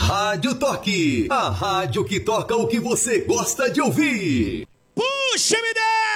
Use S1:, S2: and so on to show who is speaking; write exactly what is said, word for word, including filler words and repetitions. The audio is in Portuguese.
S1: Rádio Toque, a rádio que toca o que você gosta de ouvir.
S2: Puxa, me dá!